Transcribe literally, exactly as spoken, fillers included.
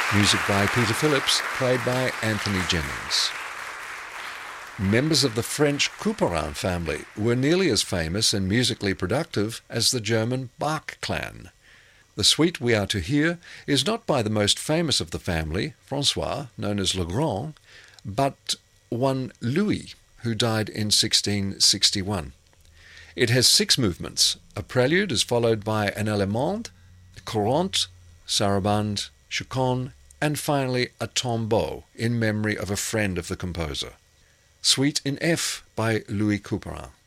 Music by Peter Phillips, played by Anthony Jennings. Members of the French Couperin family were nearly as famous and musically productive as the German Bach clan. The suite we are to hear is not by the most famous of the family, François, known as Legrand, but one Louis, who died in sixteen sixty-one. It has six movements. A prelude is followed by an allemande, courante, sarabande, chaconne, and finally a tombeau in memory of a friend of the composer. Suite in F by Louis Couperin.